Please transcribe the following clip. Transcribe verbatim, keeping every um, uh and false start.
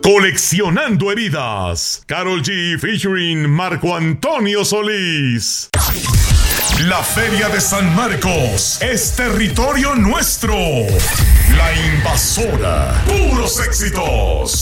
Coleccionando heridas. Karol G featuring Marco Antonio Solís. La Feria de San Marcos es territorio nuestro. La Invasora. Puros éxitos.